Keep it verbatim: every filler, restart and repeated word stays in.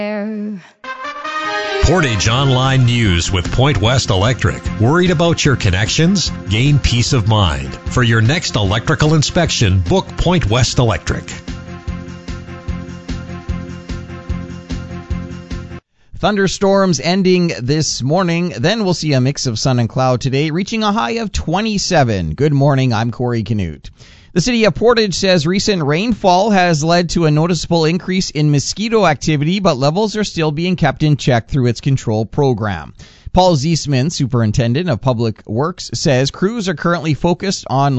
Portage Online News with Point West Electric. Worried about your connections? Gain peace of mind. For your next electrical inspection, book Point West Electric. Thunderstorms ending this morning. Then we'll see a mix of sun and cloud today, reaching a high of twenty-seven. Good morning. I'm Corey Canute. The city of Portage says recent rainfall has led to a noticeable increase in mosquito activity, but levels are still being kept in check through its control program. Paul Ziesman, superintendent of public works, says crews are currently focused on